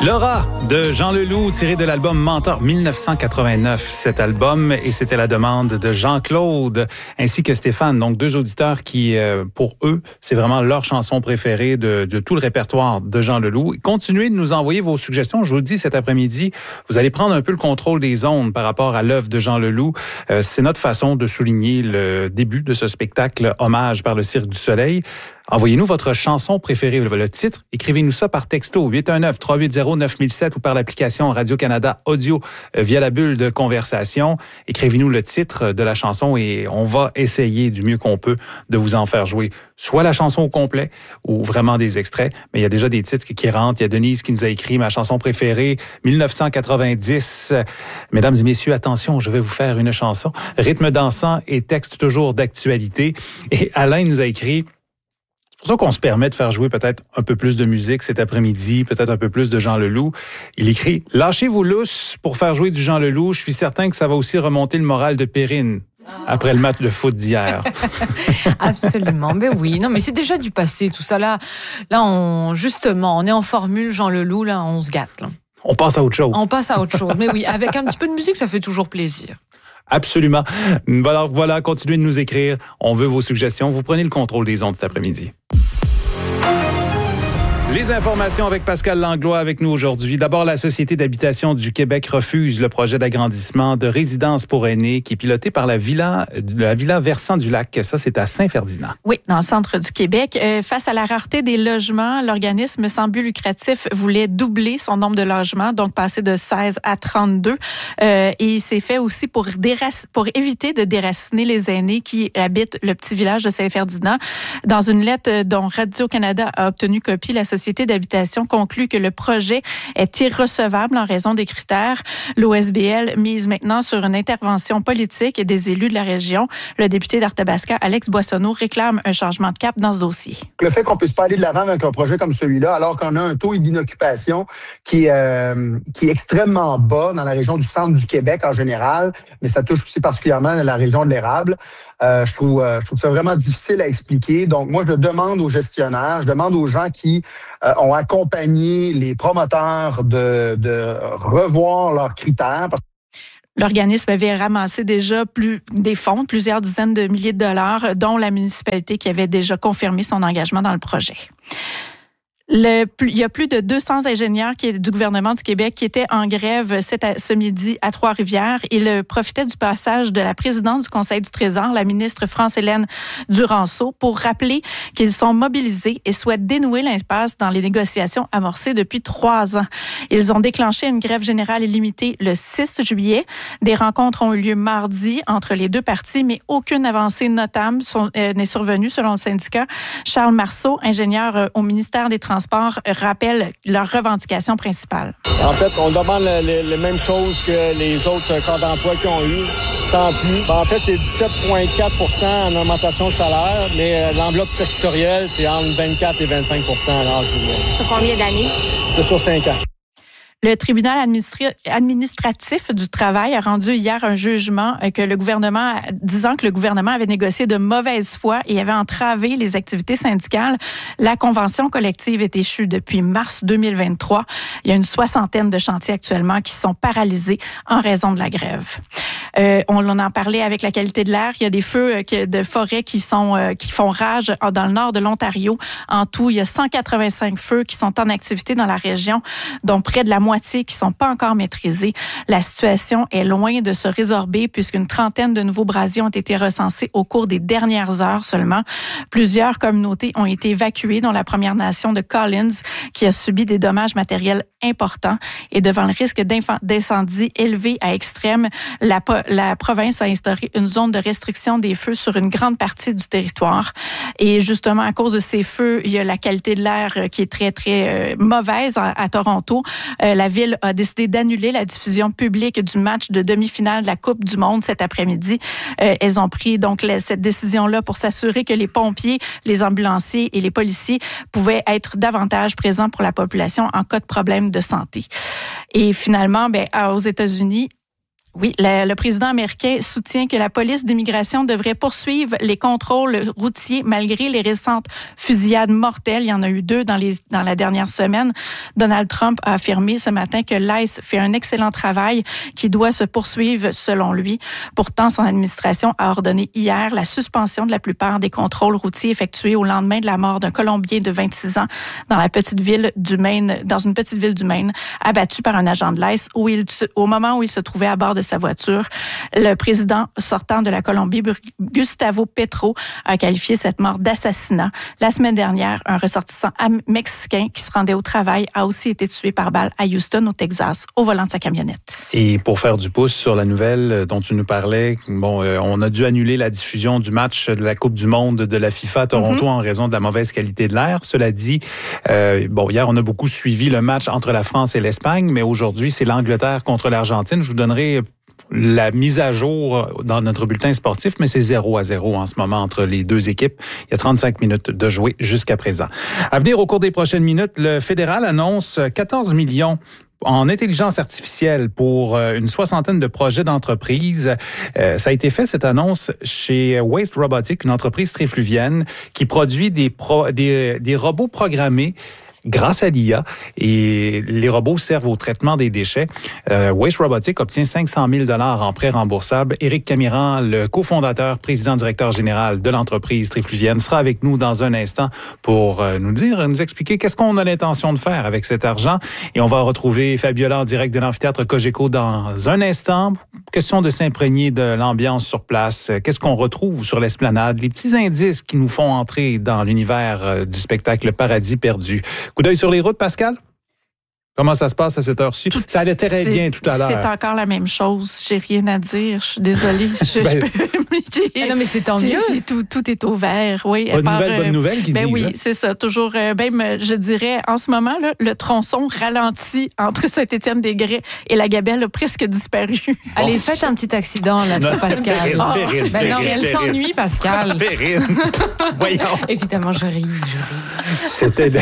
Laura de Jean Leloup, tiré de l'album Mentor 1989. Cet album, et c'était la demande de Jean-Claude ainsi que Stéphane, donc deux auditeurs qui, pour eux, c'est vraiment leur chanson préférée de tout le répertoire de Jean Leloup. Continuez de nous envoyer vos suggestions. Je vous le dis, cet après-midi, vous allez prendre un peu le contrôle des ondes par rapport à l'œuvre de Jean Leloup. C'est notre façon de souligner le début de ce spectacle Hommage par le Cirque du Soleil. Envoyez-nous votre chanson préférée, le titre. Écrivez-nous ça par texto 819-380-9007 ou par l'application Radio-Canada Audio via la bulle de conversation. Écrivez-nous le titre de la chanson et on va essayer du mieux qu'on peut de vous en faire jouer soit la chanson au complet ou vraiment des extraits. Mais il y a déjà des titres qui rentrent. Il y a Denise qui nous a écrit ma chanson préférée, 1990. Mesdames et messieurs, attention, je vais vous faire une chanson. Rythme dansant et texte toujours d'actualité. Et Alain nous a écrit... C'est pour ça qu'on se permet de faire jouer peut-être un peu plus de musique cet après-midi, peut-être un peu plus de Jean Leloup. Il écrit « Lâchez vos lousses pour faire jouer du Jean Leloup. Je suis certain que ça va aussi remonter le moral de Perrine après le match de foot d'hier. » Absolument. Mais oui, non, mais c'est déjà du passé tout ça. Là, on est en formule Jean Leloup, là, on se gâte. Là. On passe à autre chose. On passe à autre chose. Mais oui, avec un petit peu de musique, ça fait toujours plaisir. Absolument. Voilà, continuez de nous écrire. On veut vos suggestions. Vous prenez le contrôle des ondes cet après-midi. Les informations avec Pascal Langlois avec nous aujourd'hui. D'abord, la Société d'habitation du Québec refuse le projet d'agrandissement de résidence pour aînés qui est piloté par la villa Versant du Lac. Ça, c'est à Saint-Ferdinand. Oui, dans le centre du Québec. Face à la rareté des logements, l'organisme sans but lucratif voulait doubler son nombre de logements, donc passer de 16 à 32. Et c'est fait aussi pour éviter de déraciner les aînés qui habitent le petit village de Saint-Ferdinand. Dans une lettre dont Radio-Canada a obtenu copie, la Société d'habitation conclut que le projet est irrecevable en raison des critères. L'OSBL mise maintenant sur une intervention politique des élus de la région. Le député d'Arthabasca, Alex Boissonneau, réclame un changement de cap dans ce dossier. Le fait qu'on puisse pas aller de l'avant avec un projet comme celui-là, alors qu'on a un taux d'inoccupation qui est extrêmement bas dans la région du centre du Québec en général, mais ça touche aussi particulièrement la région de l'Érable. Je trouve ça vraiment difficile à expliquer. Donc, moi, je demande aux gestionnaires, je demande aux gens qui ont accompagné les promoteurs de revoir leurs critères. L'organisme avait ramassé déjà des fonds, plusieurs dizaines de milliers de dollars, dont la municipalité qui avait déjà confirmé son engagement dans le projet. Il y a plus de 200 ingénieurs du gouvernement du Québec qui étaient en grève ce midi à Trois-Rivières. Ils profitaient du passage de la présidente du Conseil du Trésor, la ministre France-Hélène Duranceau, pour rappeler qu'ils sont mobilisés et souhaitent dénouer l'impasse dans les négociations amorcées depuis 3 ans. Ils ont déclenché une grève générale illimitée le 6 juillet. Des rencontres ont eu lieu mardi entre les deux parties, mais aucune avancée notable n'est survenue selon le syndicat. Charles Marceau, ingénieur au ministère des Transports, rappellent leurs revendications principales. En fait, on demande les mêmes choses que les autres corps d'emploi qui ont eu, sans plus. En fait, c'est 17,4 % en augmentation de salaire, mais l'enveloppe sectorielle, c'est entre 24 et 25 % à l'âge. Sur combien d'années? C'est sur 5 ans. Le tribunal administratif du travail a rendu hier un jugement disant que le gouvernement avait négocié de mauvaise foi et avait entravé les activités syndicales. La convention collective est échue depuis mars 2023. Il y a une 60aine de chantiers actuellement qui sont paralysés en raison de la grève. On en a parlé avec la qualité de l'air. Il y a des feux de forêt qui font rage dans le nord de l'Ontario. En tout, il y a 185 feux qui sont en activité dans la région, dont près de la moitié qui sont pas encore maîtrisés. La situation est loin de se résorber puisqu'une trentaine de nouveaux brasiers ont été recensés au cours des dernières heures seulement. Plusieurs communautés ont été évacuées, dont la Première Nation de Collins, qui a subi des dommages matériels importants. Et devant le risque d'incendie élevé à extrême, la province a instauré une zone de restriction des feux sur une grande partie du territoire. Et justement, à cause de ces feux, il y a la qualité de l'air qui est très, très mauvaise à Toronto. La ville a décidé d'annuler la diffusion publique du match de demi-finale de la Coupe du Monde cet après-midi. Elles ont pris donc cette décision-là pour s'assurer que les pompiers, les ambulanciers et les policiers pouvaient être davantage présents pour la population en cas de problème de santé. Et finalement, aux États-Unis, Oui, le président américain soutient que la police d'immigration devrait poursuivre les contrôles routiers malgré les récentes fusillades mortelles. Il y en a eu 2 dans la dernière semaine. Donald Trump a affirmé ce matin que l'ICE fait un excellent travail qui doit se poursuivre selon lui. Pourtant, son administration a ordonné hier la suspension de la plupart des contrôles routiers effectués au lendemain de la mort d'un Colombien de 26 ans dans une petite ville du Maine, abattu par un agent de l'ICE au moment où il se trouvait à bord de sa voiture. Le président sortant de la Colombie, Gustavo Petro, a qualifié cette mort d'assassinat. La semaine dernière, un ressortissant mexicain qui se rendait au travail a aussi été tué par balle à Houston, au Texas, au volant de sa camionnette. Et pour faire du pouce sur la nouvelle dont tu nous parlais, on a dû annuler la diffusion du match de la Coupe du monde de la FIFA à Toronto en raison de la mauvaise qualité de l'air. Cela dit, hier, on a beaucoup suivi le match entre la France et l'Espagne, mais aujourd'hui, c'est l'Angleterre contre l'Argentine. Je vous donnerai la mise à jour dans notre bulletin sportif, mais c'est 0-0 en ce moment entre les deux équipes. Il y a 35 minutes de jouer jusqu'à présent. À venir au cours des prochaines minutes, le fédéral annonce 14 millions en intelligence artificielle pour une soixantaine de projets d'entreprise. Ça a été fait, cette annonce, chez Waste Robotics, une entreprise trifluvienne qui produit des robots programmés grâce à l'IA, et les robots servent au traitement des déchets. Waste Robotics obtient 500 000 $ en prêts remboursables. Éric Camiran, le cofondateur, président-directeur général de l'entreprise trifluvienne, sera avec nous dans un instant pour nous expliquer qu'est-ce qu'on a l'intention de faire avec cet argent. Et on va retrouver Fabiola en direct de l'amphithéâtre Cogeco dans un instant. Question de s'imprégner de l'ambiance sur place. Qu'est-ce qu'on retrouve sur l'esplanade? Les petits indices qui nous font entrer dans l'univers du spectacle Paradis perdu. Coup d'œil sur les routes, Pascal? Comment ça se passe à cette heure-ci? Ça allait très bien tout à l'heure. C'est encore la même chose. J'ai rien à dire. Je suis désolée. Non, mais c'est tant mieux. Tout est ouvert. Oui, bonne nouvelle qui se dit. Oui, c'est ça. Toujours, je dirais, en ce moment, là, le tronçon ralenti entre Saint-Étienne-des-Grès et la Gabelle a presque disparu. Allez, faites un petit accident, là, pour Pascal. Périne, non, mais elle s'ennuie, Pascal. Périne. Voyons. Évidemment, je ris. C'était...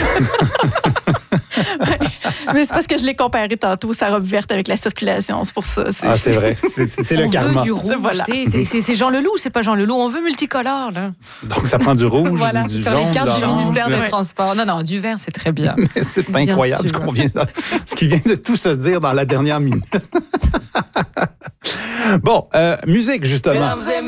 Mais c'est parce que je l'ai comparé tantôt, sa robe verte avec la circulation, c'est pour ça. C'est vrai, c'est le karma. On veut du rouge, voilà. C'est Jean Leloup, c'est pas Jean Leloup, on veut multicolore, là. Donc ça prend du rouge, voilà, du sur jaune, les cartes du du ministère orange. des Transports. Non, du vert, c'est très bien. C'est incroyable ce qui vient de tout se dire dans la dernière minute. Bon, musique, justement.